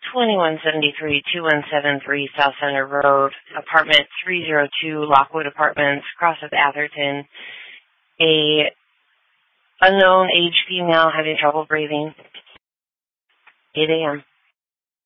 2173-2173 South Center Road, apartment 302, Lockwood Apartments, Cross of Atherton. A unknown age female having trouble breathing. 8 a.m.